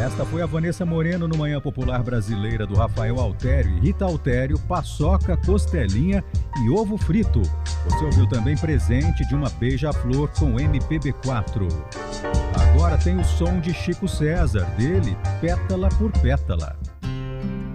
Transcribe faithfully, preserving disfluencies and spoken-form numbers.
Esta foi a Vanessa Moreno no Manhã Popular Brasileira do Rafael Altério e Rita Altério, paçoca, costelinha e ovo frito. Você ouviu também Presente de uma Beija-Flor com M P B quatro. Agora tem o som de Chico César, dele, Pétala por Pétala.